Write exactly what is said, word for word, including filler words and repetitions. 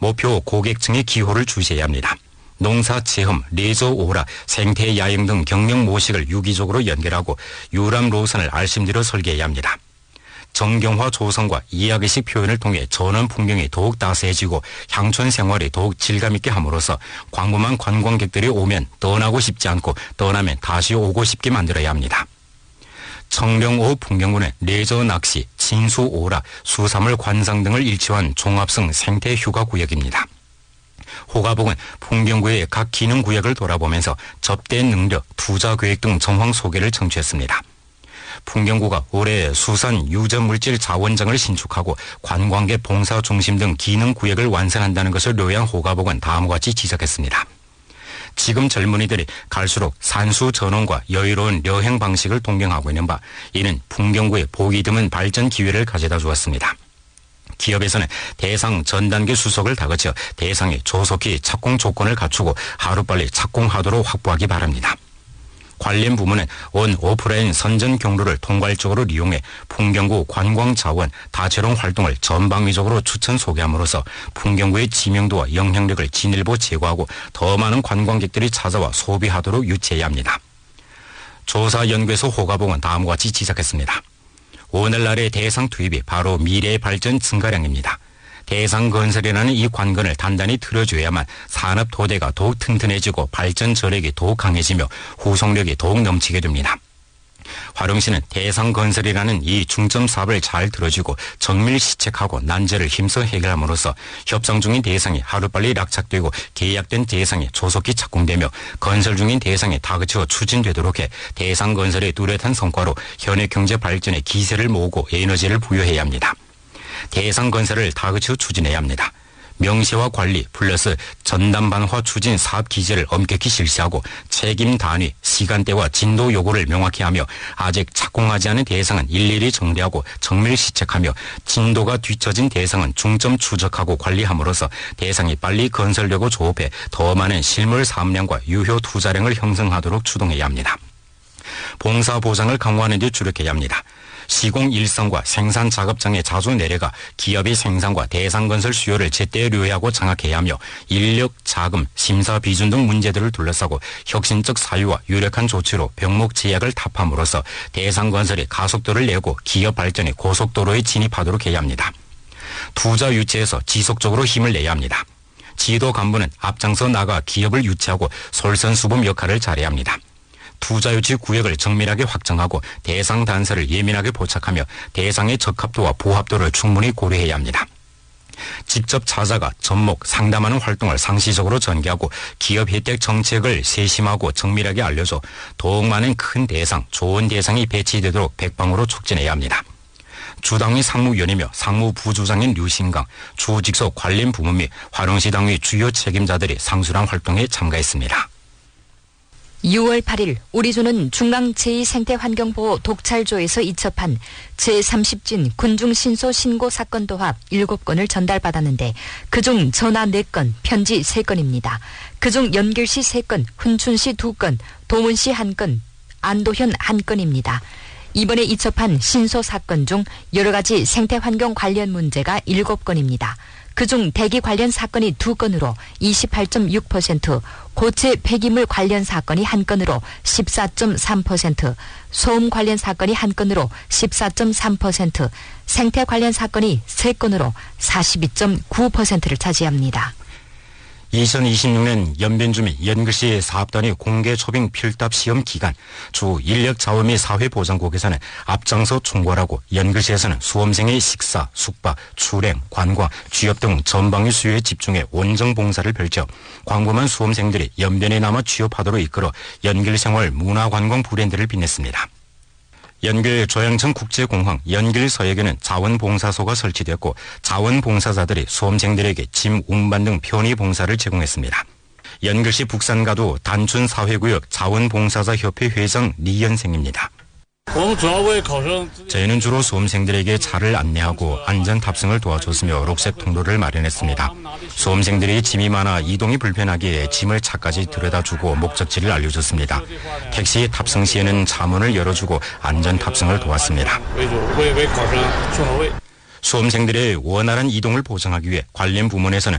목표 고객층의 기호를 주셔야 합니다. 농사, 체험, 레저, 오락, 생태, 야영 등 경영 모식을 유기적으로 연결하고 유람 노선을 알심대로 설계해야 합니다. 정경화 조성과 이야기식 표현을 통해 전원 풍경이 더욱 따스해지고 향촌 생활이 더욱 질감있게 함으로써 광범한 관광객들이 오면 떠나고 싶지 않고 떠나면 다시 오고 싶게 만들어야 합니다. 청령오 풍경군은 레저 낚시, 진수 오락, 수산물 관상 등을 일치한 종합성 생태 휴가 구역입니다. 호가봉은 풍경구의 각 기능 구역을 돌아보면서 접대 능력, 투자 계획 등 정황 소개를 청취했습니다. 풍경구가 올해 수산 유전물질 자원장을 신축하고 관광객 봉사 중심 등 기능 구역을 완성한다는 것을 요약한 호가봉은 다음과 같이 지적했습니다. 지금 젊은이들이 갈수록 산수 전원과 여유로운 여행 방식을 동경하고 있는 바 이는 풍경구의 보기 드문 발전 기회를 가져다 주었습니다. 기업에서는 대상 전 단계 수속을 다그쳐 대상에 조속히 착공 조건을 갖추고 하루빨리 착공하도록 확보하기 바랍니다. 관련 부문은 온 오프라인 선전 경로를 통괄적으로 이용해 풍경구 관광자원 다채로운 활동을 전방위적으로 추천 소개함으로써 풍경구의 지명도와 영향력을 진일보 제고하고 더 많은 관광객들이 찾아와 소비하도록 유치해야 합니다. 조사연구소 호가봉은 다음과 같이 지적했습니다. 오늘날의 대상 투입이 바로 미래의 발전 증가량입니다. 대상 건설이라는 이 관건을 단단히 틀어줘야만 산업 토대가 더욱 튼튼해지고 발전 저력이 더욱 강해지며 후속력이 더욱 넘치게 됩니다. 화룡시는 대상 건설이라는 이 중점 사업을 잘 들어주고 정밀 시책하고 난제를 힘써 해결함으로써 협상 중인 대상이 하루빨리 낙착되고 계약된 대상이 조속히 착공되며 건설 중인 대상이 다그쳐 추진되도록 해 대상 건설의 뚜렷한 성과로 현해 경제 발전에 기세를 모으고 에너지를 부여해야 합니다. 대상 건설을 다그쳐 추진해야 합니다. 명시와 관리 플러스 전담반화 추진 사업 기제를 엄격히 실시하고 책임 단위, 시간대와 진도 요구를 명확히 하며 아직 착공하지 않은 대상은 일일이 정리하고 정밀 시책하며 진도가 뒤처진 대상은 중점 추적하고 관리함으로써 대상이 빨리 건설되고 조업해 더 많은 실물 사업량과 유효 투자량을 형성하도록 추동해야 합니다. 봉사 보상을 강화하는 데 주력해야 합니다. 시공 일선과 생산 작업장에 자주 내려가 기업의 생산과 대상 건설 수요를 제때 료하고 장악해야 하며 인력, 자금, 심사 비준 등 문제들을 둘러싸고 혁신적 사유와 유력한 조치로 병목 제약을 타파함으로써 대상 건설이 가속도를 내고 기업 발전이 고속도로에 진입하도록 해야 합니다. 투자 유치에서 지속적으로 힘을 내야 합니다. 지도 간부는 앞장서 나가 기업을 유치하고 솔선수범 역할을 잘해야 합니다. 투자 유치 구역을 정밀하게 확정하고 대상 단서를 예민하게 포착하며 대상의 적합도와 부합도를 충분히 고려해야 합니다. 직접 찾아가 접목, 상담하는 활동을 상시적으로 전개하고 기업 혜택 정책을 세심하고 정밀하게 알려줘 더욱 많은 큰 대상, 좋은 대상이 배치되도록 백방으로 촉진해야 합니다. 주당위 상무위원이며 상무부주장인 류신강, 주직속 관련 부문 및 화룡시 당위 주요 책임자들이 상수랑 활동에 참가했습니다. 유월 팔일 우리조는 중앙 제이 생태환경보호 독찰조에서 이첩한 제삼십 진 군중신소 신고 사건 도합 일곱 건을 전달받았는데 그중 전화 네 건, 편지 세 건입니다. 그중 연길시 세 건, 훈춘시 두 건, 도문시 한 건, 안도현 한 건입니다. 이번에 이첩한 신소 사건 중 여러 가지 생태환경 관련 문제가 일곱 건입니다. 그중 대기 관련 사건이 두 건으로 이십팔 점 육 퍼센트, 고체 폐기물 관련 사건이 한 건으로 십사 점 삼 퍼센트, 소음 관련 사건이 한 건으로 십사 점 삼 퍼센트, 생태 관련 사건이 세 건으로 사십이 점 구 퍼센트를 차지합니다. 이천이십육 년 연변주 및 연글시 사업단위 공개 초빙 필답 시험 기간 주 인력 자원 및 사회보장국에서는 앞장서 총괄하고 연글시에서는 수험생의 식사, 숙박, 출행, 관광, 취업 등 전방위 수요에 집중해 원정 봉사를 펼쳐 광범한 수험생들이 연변에 남아 취업하도록 이끌어 연길생활 문화관광 브랜드를 빛냈습니다. 연길 조양천 국제공항 연길서역에는 자원봉사소가 설치됐고 자원봉사자들이 수험생들에게 짐 운반 등 편의 봉사를 제공했습니다. 연길시 북산가도 단춘사회구역 자원봉사자협회 회장 리연생입니다. 저희는 주로 수험생들에게 차를 안내하고 안전 탑승을 도와줬으며 록색 통로를 마련했습니다. 수험생들이 짐이 많아 이동이 불편하기에 짐을 차까지 들여다주고 목적지를 알려줬습니다. 택시 탑승 시에는 차문을 열어주고 안전 탑승을 도왔습니다. 수험생들의 원활한 이동을 보장하기 위해 관련 부문에서는